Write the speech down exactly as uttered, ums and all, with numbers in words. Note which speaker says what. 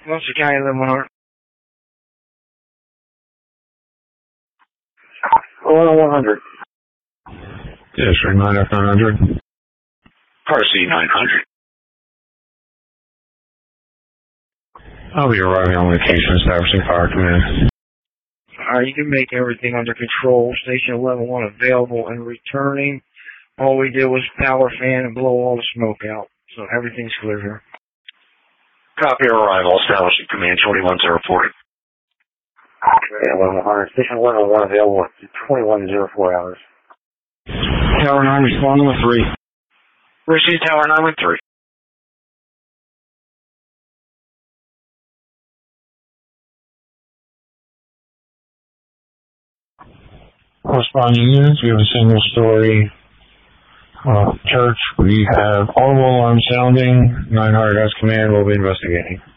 Speaker 1: Muncie County, eleven hundred.
Speaker 2: one hundred.
Speaker 3: District nine F nine hundred.
Speaker 4: Car C nine hundred.
Speaker 3: I'll be arriving on location, establishing fire command.
Speaker 1: Alright, you can make everything under control. Station eleven one available and returning. All we did was power fan and blow all the smoke out. So everything's clear here.
Speaker 4: Copy arrival, establishing command twenty-one zero four.
Speaker 2: eleven hundred. Station eleven one available at twenty-one zero four hours.
Speaker 1: Tower nine responding with three.
Speaker 4: Receive Tower nine with three.
Speaker 3: Corresponding units, we have a single story uh, church. We have audible alarm sounding. nine hundred has command. We'll be investigating.